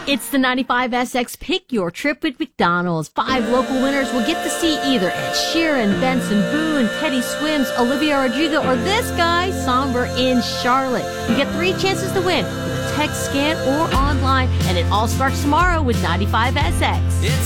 It's the 95SX Pick Your Trip with McDonald's. 5 local winners will get to see either Ed Sheeran, Benson Boone, Teddy Swims, Olivia Rodrigo, or this guy, Somber in Charlotte. You get 3 chances to win with a text, scan, or online, and it all starts tomorrow with 95SX. It's